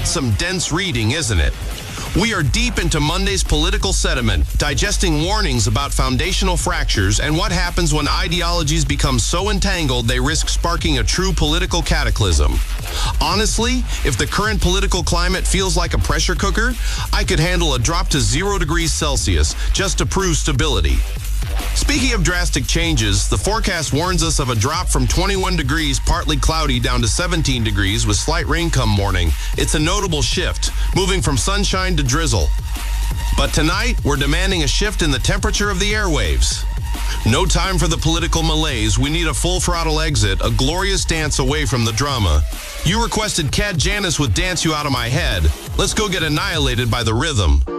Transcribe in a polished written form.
That's some dense reading, isn't it? We are deep into Monday's political sediment, digesting warnings about foundational fractures and what happens when ideologies become so entangled they risk sparking a true political cataclysm. Honestly, if the current political climate feels like a pressure cooker, I could handle a drop to 0 degrees Celsius just to prove stability. Speaking of drastic changes, the forecast warns us of a drop from 21 degrees partly cloudy down to 17 degrees with slight rain come morning. It's a notable shift, moving from sunshine to drizzle. But tonight, we're demanding a shift in the temperature of the airwaves. No time for the political malaise. We need a full throttle exit, a glorious dance away from the drama. You requested Cat Janis with Dance You Out of My Head. Let's go get annihilated by the rhythm.